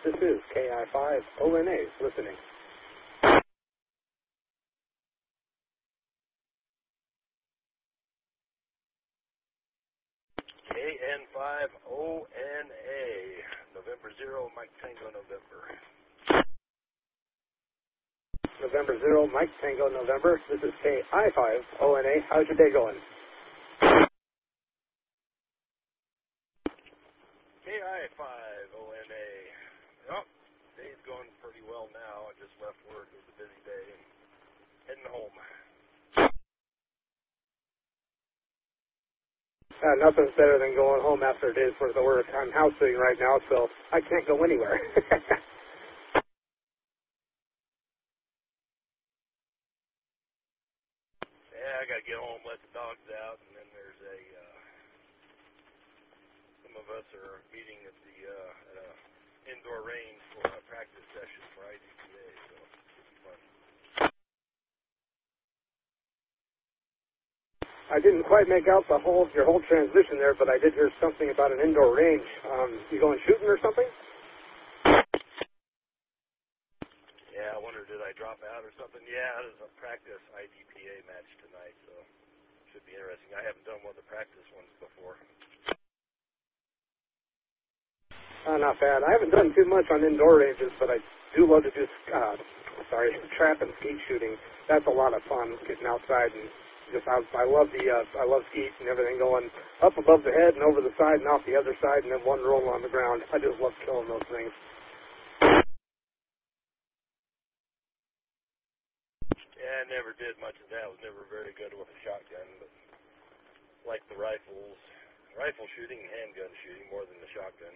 This is KI5ONA listening. KN5ONA, November 0, Mike Tango, November. November 0, Mike Tango, November. This is KI5ONA. How's your day going? KI5ONA. Well, day's going pretty well now. I just left work. It was a busy day and heading home. Nothing's better than going home after a day's worth of work. I'm house sitting right now, so I can't go anywhere. Yeah, I got to get home, let the dogs out, and then there's some of us are meeting at the indoor range for a practice session for IDPA, so it should be fun. I didn't quite make out your whole transmission there, but I did hear something about an indoor range. You going shooting or something? Yeah, I wonder, did I drop out or something? Yeah, there's a practice IDPA match tonight, so it should be interesting. I haven't done one of the practice ones before. Not bad. I haven't done too much on indoor ranges, but I do love to do trap and skeet shooting. That's a lot of fun, getting outside and I love skeet and everything going up above the head and over the side and off the other side and then one roll on the ground. I just love killing those things. Yeah, I never did much of that. I was never very good with a shotgun, but like the rifle shooting and handgun shooting more than the shotgun.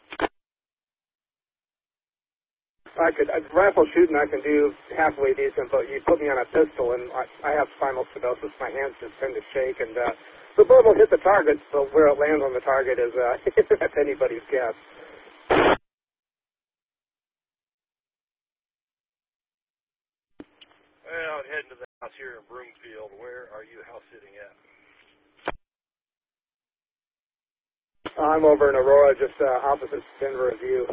Rifle shooting I can do halfway decent, but you put me on a pistol and I have spinal stenosis. My hands just tend to shake, and the bullet will hit the target, so where it lands on the target is that's anybody's guess. Well, I'm heading to the house here in Broomfield. Where are you house sitting at? I'm over in Aurora, just opposite Denver Review.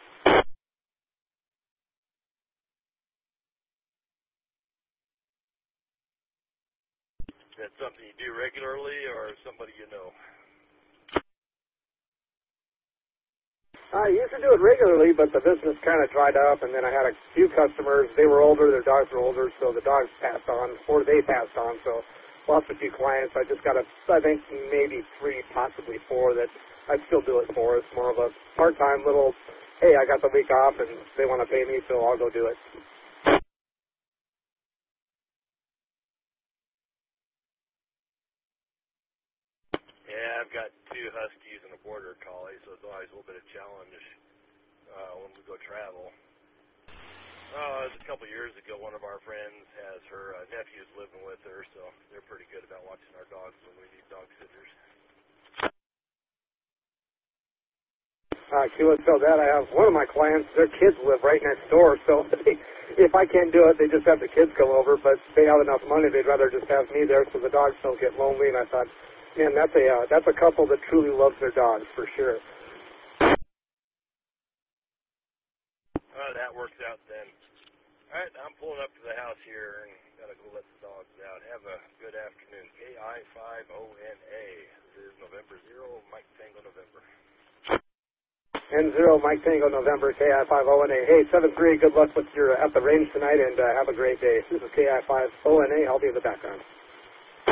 Is that something you do regularly or somebody you know? I used to do it regularly, but the business kind of dried up, and then I had a few customers. They were older, their dogs were older, so the dogs passed on, or they passed on, so lost a few clients. I just got I think maybe 3, possibly 4 that I'd still do it for. It's more of a part-time little, hey, I got the week off, and they want to pay me, so I'll go do it. Yeah, I've got 2 huskies and a border collie, so it's always a little bit of challenge when we go travel. It was a couple years ago, one of our friends has her nephews living with her, so they're pretty good about watching our dogs when we need dog sitters. So that I have one of my clients, their kids live right next door, so if I can't do it, they just have the kids come over, but they have enough money, they'd rather just have me there so the dogs don't get lonely, and I thought, man, that's a couple that truly loves their dogs, for sure. That works out then. All right, I'm pulling up to the house here and got to go let the dogs out. Have a good afternoon. KI5ONA. This is November 0, Mike Tango, November. N0, Mike Tango, November, KI5ONA. Hey, 7-3, good luck with your at the range tonight, and have a great day. This is KI5ONA. I'll be in the background.